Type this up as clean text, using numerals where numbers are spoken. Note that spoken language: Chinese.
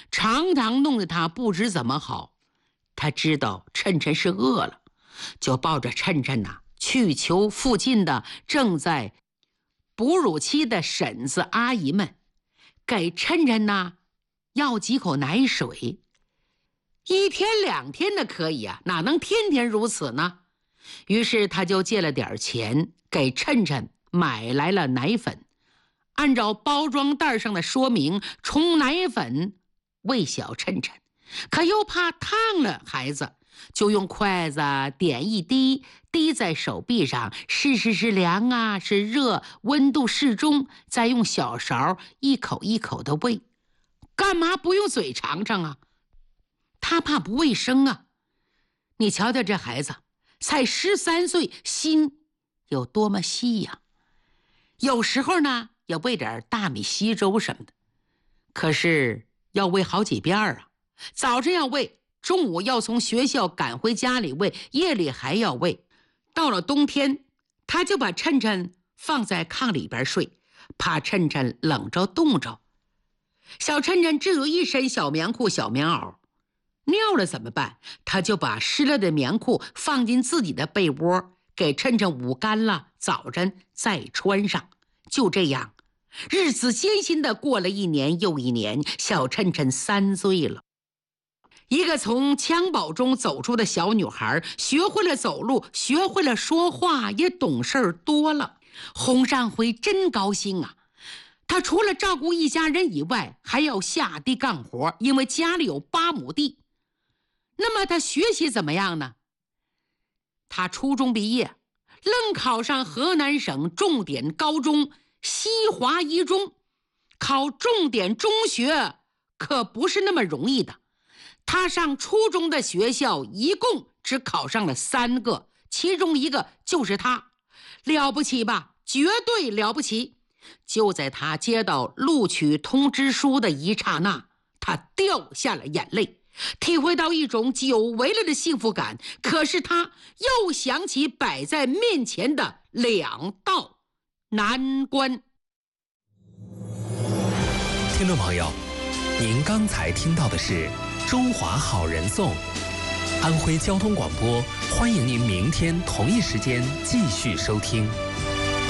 常常弄得他不知怎么好。他知道趁趁是饿了，就抱着趁趁去求附近的正在哺乳期的婶子阿姨们，给趁趁要几口奶水。1天2天的可以哪能天天如此呢？于是他就借了点钱，给趁趁买来了奶粉，按照包装袋上的说明冲奶粉喂小趁趁，可又怕烫了孩子，就用筷子点一滴，滴在手臂上，试试是凉是热，温度适中，再用小勺一口一口的喂。干嘛不用嘴尝尝他怕不卫生你瞧瞧这孩子才13岁，心有多么细有时候要喂点大米稀粥什么的，可是要喂好几遍早晨要喂，中午要从学校赶回家里喂，夜里还要喂。到了冬天，他就把趁趁放在炕里边睡，怕趁趁冷着冻着。小趁趁只有一身小棉裤小棉袄，尿了怎么办？他就把湿了的棉裤放进自己的被窝，给趁趁捂干了，早晨再穿上。就这样，日子艰辛地过了1年又1年，小趁趁3岁了。一个从襁褓中走出的小女孩，学会了走路，学会了说话，也懂事多了。洪善辉真高兴他除了照顾一家人以外，还要下地干活，因为家里有8亩地。那么他学习怎么样呢？他初中毕业，愣考上河南省重点高中西华一中。考重点中学可不是那么容易的。他上初中的学校一共只考上了3个，其中一个就是他。了不起吧？绝对了不起。就在他接到录取通知书的一刹那，他掉下了眼泪，体会到一种久违了的幸福感。可是他又想起摆在面前的2道难关。 听众朋友，您刚才听到的是中华好人颂，安徽交通广播，欢迎您明天同一时间继续收听。